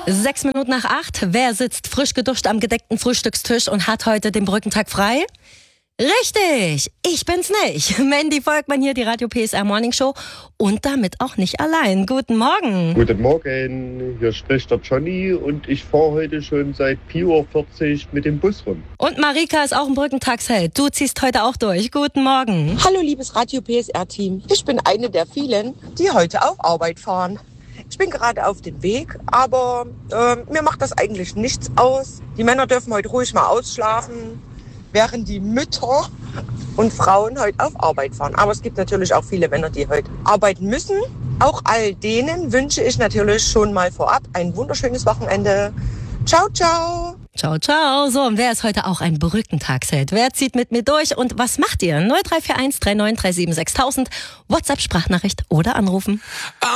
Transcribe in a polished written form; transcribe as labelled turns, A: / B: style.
A: 7:06. Wer sitzt frisch geduscht am gedeckten Frühstückstisch und hat heute den Brückentag frei? Richtig, ich bin's nicht. Mandy Volkmann hier, die Radio PSR Morning Show und damit auch nicht allein. Guten Morgen.
B: Guten Morgen, hier spricht der Johnny und ich fahre heute schon seit 4:40 Uhr mit dem Bus rum.
A: Und Marika ist auch ein Brückentagsheld. Du ziehst heute auch durch. Guten Morgen.
C: Hallo liebes Radio PSR-Team. Ich bin eine der vielen, die heute auf Arbeit fahren. Ich bin gerade auf dem Weg, aber mir macht das eigentlich nichts aus. Die Männer dürfen heute ruhig mal ausschlafen, während die Mütter und Frauen heute auf Arbeit fahren. Aber es gibt natürlich auch viele Männer, die heute arbeiten müssen. Auch all denen wünsche ich natürlich schon mal vorab ein wunderschönes Wochenende. Ciao, ciao.
A: Ciao, ciao. So, und wer ist heute auch ein Brückentagsheld? Wer zieht mit mir durch und was macht ihr? 0341 3937 6000, WhatsApp-Sprachnachricht oder anrufen.